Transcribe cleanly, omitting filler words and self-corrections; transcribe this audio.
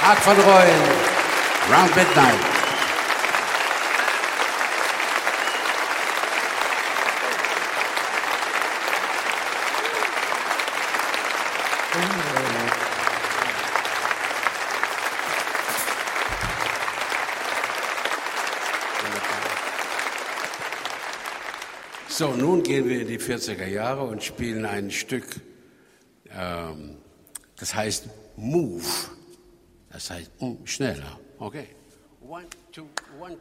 Mark van Rooyen, Round Midnight. So, nun gehen wir in die 40er Jahre und spielen ein Stück, das heißt Move. Das heißt schneller. Okay. 1, 2, 1,